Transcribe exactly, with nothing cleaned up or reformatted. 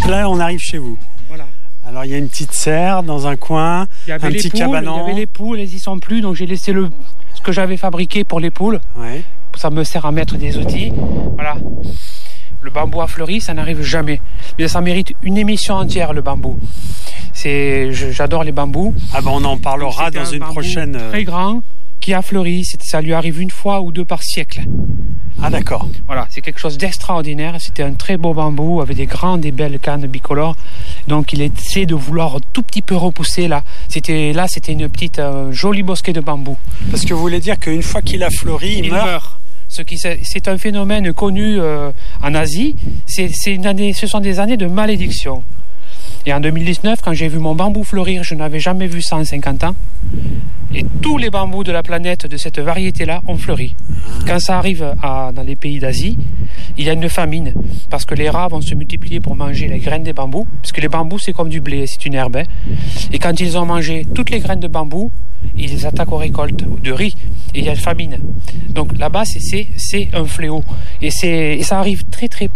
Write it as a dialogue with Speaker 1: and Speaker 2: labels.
Speaker 1: là, on arrive chez vous.
Speaker 2: Voilà.
Speaker 1: Alors, il y a une petite serre dans un coin, un petit
Speaker 2: poules,
Speaker 1: cabanon.
Speaker 2: Il y avait les poules, elles y sont plus, donc j'ai laissé le, ce que j'avais fabriqué pour les poules.
Speaker 1: Ouais.
Speaker 2: Ça me sert à mettre des outils. Voilà. Le bambou a fleuri, ça n'arrive jamais. Mais ça mérite une émission entière, le bambou. C'est, je, j'adore les bambous.
Speaker 1: Ah ben, on en parlera dans une prochaine.
Speaker 2: Très grand, qui a fleuri. C'est, ça lui arrive une fois ou deux par siècle.
Speaker 1: Ah d'accord.
Speaker 2: Voilà, c'est quelque chose d'extraordinaire. C'était un très beau bambou avec des grandes et belles cannes bicolores. Donc il essaie de vouloir tout petit peu repousser là. C'était là, c'était une petite euh, jolie bosquet de bambou.
Speaker 1: Parce que vous voulez dire qu'une fois qu'il a fleuri, il,
Speaker 2: il
Speaker 1: meurt.
Speaker 2: meurt. Ce qui, c'est un phénomène connu euh, en Asie. C'est, c'est une année, ce sont des années de malédiction. Et en deux mille dix-neuf, quand j'ai vu mon bambou fleurir, je n'avais jamais vu ça en cinquante ans. Et tous les bambous de la planète de cette variété-là ont fleuri. Quand ça arrive à, dans les pays d'Asie, il y a une famine. Parce que les rats vont se multiplier pour manger les graines des bambous. Parce que les bambous, c'est comme du blé, c'est une herbe. Hein. Et quand ils ont mangé toutes les graines de bambou, ils attaquent aux récoltes de riz. Et il y a une famine. Donc là-bas, c'est, c'est, c'est un fléau. Et, c'est, et ça arrive très très